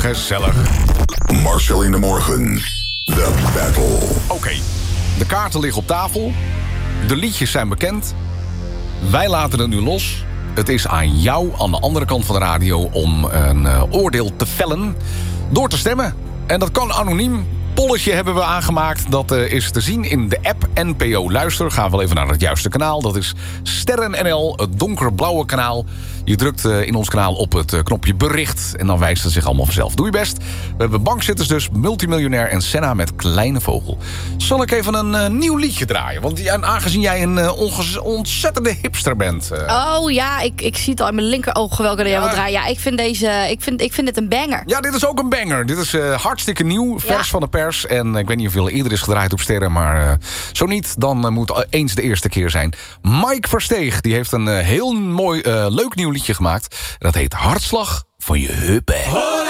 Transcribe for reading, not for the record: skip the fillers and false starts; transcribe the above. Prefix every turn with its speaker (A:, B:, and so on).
A: gezellig.
B: Marcel in de morgen. The Battle.
A: Oké, de kaarten liggen op tafel. De liedjes zijn bekend. Wij laten het nu los. Het is aan jou aan de andere kant van de radio om een oordeel te vellen door te stemmen. En dat kan anoniem. Polletje hebben we aangemaakt. Dat is te zien in de app NPO Luister. Gaan we wel even naar het juiste kanaal. Dat is Sterren NL, het donkerblauwe kanaal. Je drukt in ons kanaal op het knopje bericht. En dan wijst het zich allemaal vanzelf. Doe je best. We hebben bankzitters dus, multimiljonair en Senna met Kleine Vogel. Zal ik even een nieuw liedje draaien? Want aangezien jij een ontzettende hipster bent.
C: Oh ja, ik zie het al in mijn linkeroog welke jij wil draaien. Ja, ik vind dit een banger.
A: Ja, dit is ook een banger. Dit is hartstikke nieuw, vers van de pers. En ik weet niet of veel eerder is gedraaid op Sterren. Maar zo niet, dan moet eens de eerste keer zijn. Mike Versteeg, die heeft een heel mooi, leuk nieuw liedje gemaakt. Dat heet Hartslag van je heupen.